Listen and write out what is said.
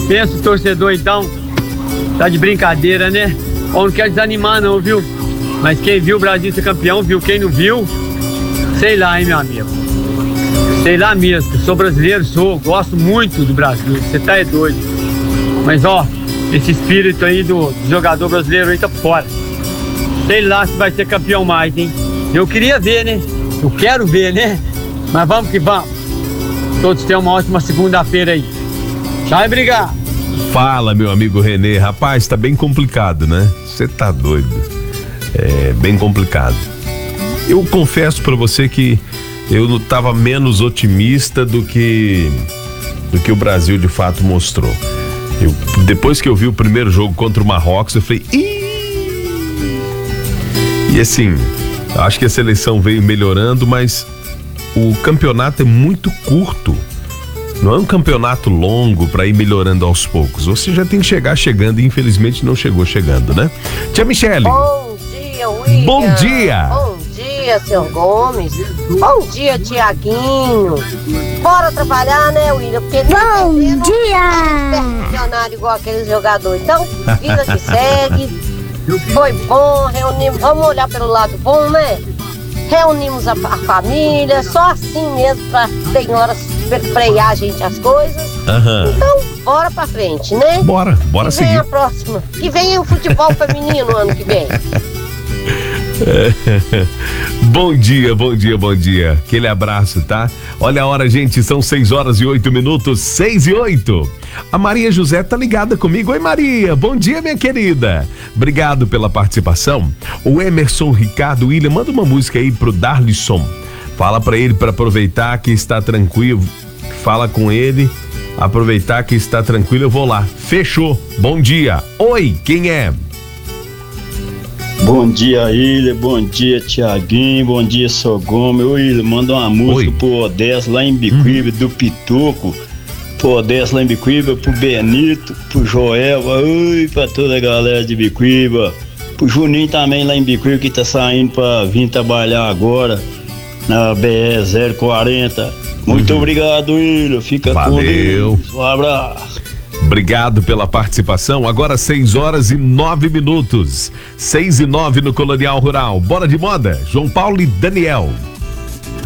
Pensa o torcedor então, tá de brincadeira, né? Ou não quer desanimar não, viu? Mas quem viu o Brasil ser campeão, viu. Quem não viu, sei lá, hein, meu amigo. Sei lá mesmo, sou brasileiro, gosto muito do Brasil, você tá doido. Mas ó, esse espírito aí do jogador brasileiro aí tá fora. Sei lá se vai ser campeão mais, hein? Eu queria ver, né? Eu quero ver, né? Mas vamos que vamos. Todos tenham uma ótima segunda-feira aí. Vai brigar. Fala, meu amigo Renê. Rapaz, tá bem complicado, né? Você tá doido. É bem complicado. Eu confesso pra você que eu tava menos otimista do que o Brasil de fato mostrou. Depois que eu vi o primeiro jogo contra o Marrocos, eu falei, e assim, acho que a seleção veio melhorando, mas o campeonato é muito curto. Não é um campeonato longo para ir melhorando aos poucos. Você já tem que chegar chegando e infelizmente não chegou chegando, né? Tia Michele. Bom dia, William. Bom dia. Bom dia, senhor Gomes. Bom dia, Tiaguinho. Bora trabalhar, né, William? Porque bom dia. Funcionário igual aqueles jogadores. Então, vida que segue. Foi bom, reunimos. Vamos olhar pelo lado bom, né? Reunimos a família, só assim mesmo pra tem horas frear a gente as coisas. Então, bora pra frente, né? Bora seguir. Que vem a próxima. Que vem o futebol feminino ano que vem. Bom dia. Aquele abraço, tá? Olha a hora, gente, são 6h08, 6h08. A Maria José tá ligada comigo. Oi, Maria, bom dia, minha querida. Obrigado pela participação. O Emerson Ricardo William, manda uma música aí pro Darlisson. Fala pra ele pra aproveitar que está tranquilo. Fala com ele, aproveitar que está tranquilo, eu vou lá. Fechou. Bom dia. Oi, quem é? Bom dia, Ilha, bom dia, Tiaguinho, bom dia, Sr. Gomes. Ô, Ilha, manda uma música pro Odessa lá em Bicuíba, do Pituco. Pro Odessa lá em Bicuíba, pro Benito, pro Joel, oi, pra toda a galera de Bicuíba. Pro Juninho também lá em Bicuíba, que tá saindo pra vir trabalhar agora na BE 040. Muito obrigado, Ilha, fica com Deus. Um abraço. Obrigado pela participação. Agora 6h09. 6h09 no Colonial Rural. Bora de moda, João Paulo e Daniel.